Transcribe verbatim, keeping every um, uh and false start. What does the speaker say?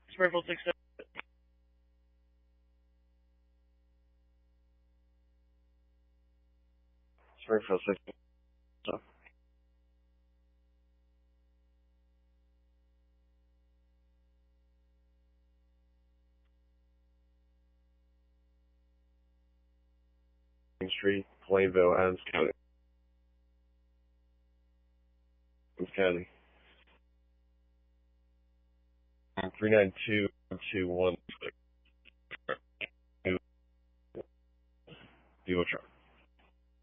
Springfield six seven. Springfield six. Main Street, Plainville, Adams County. Adams County. Three nine two two one six. Dealer truck.